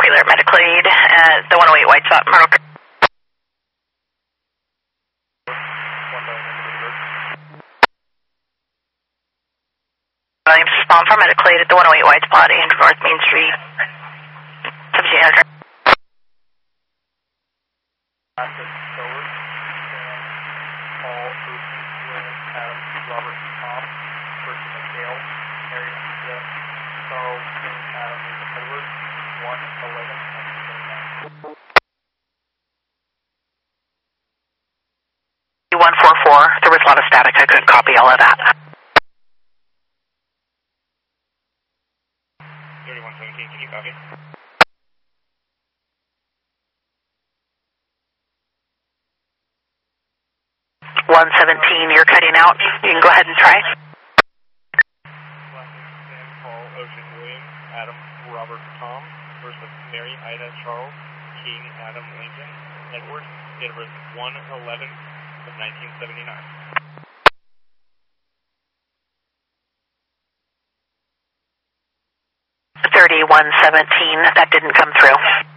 Clear medical aid at the 108 White Spot, Myrtle. Spawn for medical aid at the 108 White Spot, Andrew North Main Street. 1700. Robert, Tom, person McHale, Mary, Charles, Adam, Edward, 111, 144. There was a lot of static. I couldn't copy all of that. 3117, can you copy? You're cutting out. You can go ahead and try. Sam, Paul, Ocean, William, Adam, Robert, Tom, versus Mary, Ida, Charles, King, Adam, Lincoln, Edward, date of birth 1/11 of 1979. 3117. That didn't come through.